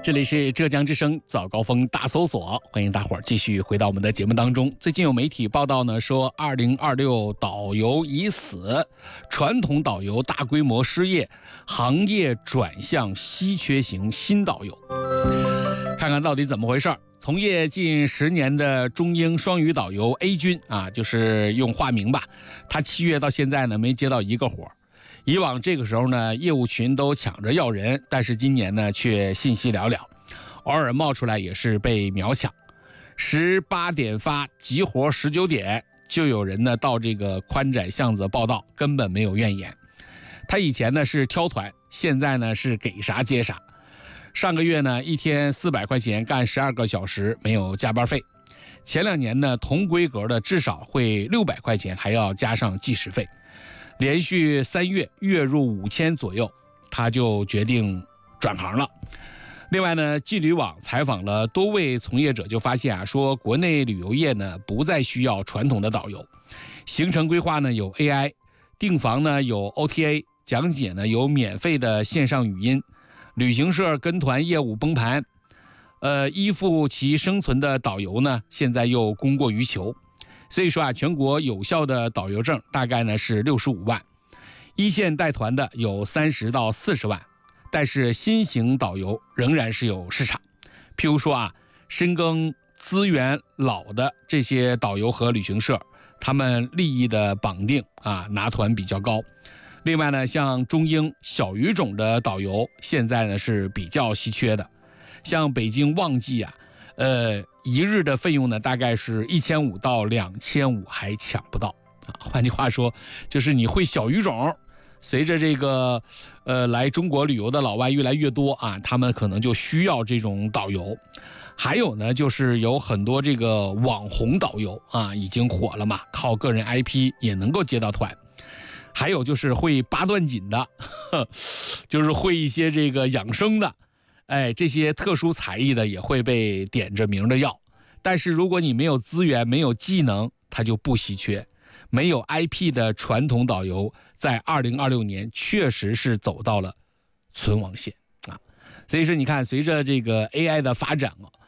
这里是浙江之声早高峰大搜索，欢迎大伙儿继续回到我们的节目当中。最近有媒体报道呢，说2026导游已死，传统导游大规模失业，行业转向稀缺型新导游。看看到底怎么回事儿？从业近10年的中英双语导游 A 君啊，就是用化名吧，他7月到现在呢没接到一个活儿。以往这个时候呢，业务群都抢着要人，但是今年呢却信息寥寥，偶尔冒出来也是被秒抢。18点发，急活19点，就有人呢到这个宽窄巷子报到，根本没有怨言。他以前呢是挑团，现在呢是给啥接啥。上个月呢一天400块钱干12个小时，没有加班费。前2年呢同规格的至少会600块钱，还要加上计时费。连续3月月入5000左右，他就决定转行了。另外呢，纪旅网采访了多位从业者，就发现啊，说国内旅游业呢不再需要传统的导游，行程规划呢有 AI， 订房呢有 OTA， 讲解呢有免费的线上语音，旅行社跟团业务崩盘，依附其生存的导游呢现在又供过于求。所以说啊，全国有效的导游证大概呢是65万，一线带团的有30到40万，但是新型导游仍然是有市场。譬如说啊，深耕资源老的这些导游和旅行社，他们利益的绑定啊，拿团比较高。另外呢，像中英小语种的导游现在呢是比较稀缺的，像北京旺季啊，一日的费用呢大概是1500到2500，还抢不到啊。换句话说，就是你会小语种，随着这个来中国旅游的老外越来越多啊，他们可能就需要这种导游。还有呢，就是有很多这个网红导游啊，已经火了嘛，靠个人 IP 也能够接到团。还有就是会8段锦的，就是会一些这个养生的。这些特殊才艺的也会被点着名的要，但是如果你没有资源、没有技能，它就不稀缺。没有 IP 的传统导游，在2026年确实是走到了存亡线啊。所以说，你看，随着这个 AI 的发展啊，